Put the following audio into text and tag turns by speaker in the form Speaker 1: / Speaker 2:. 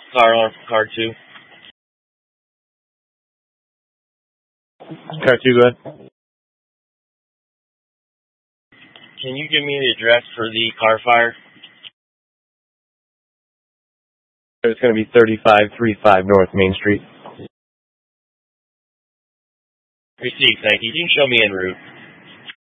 Speaker 1: Car 2.
Speaker 2: Car 2, go ahead.
Speaker 1: Can you give me the address for the car fire?
Speaker 2: It's going to be 3535 North Main Street.
Speaker 1: Received, thank you. You can show me en route.